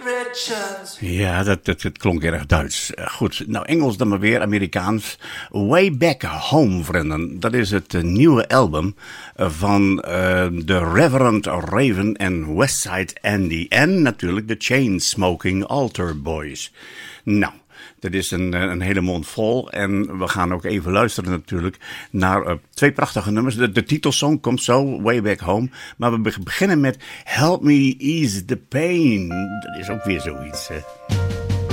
Ja, dat klonk erg Duits. Goed, nou Engels dan maar weer, Amerikaans. Way Back Home, vrienden. Dat is het nieuwe album van de Reverend Raven en Westside Andy. En natuurlijk de Chainsmoking Altar Boys. Nou, dat is een hele mond vol. En we gaan ook even luisteren natuurlijk naar twee prachtige nummers. De titelsong komt zo, Way Back Home. Maar we beginnen met Help Me Ease the Pain. Dat is ook weer zoiets, hè.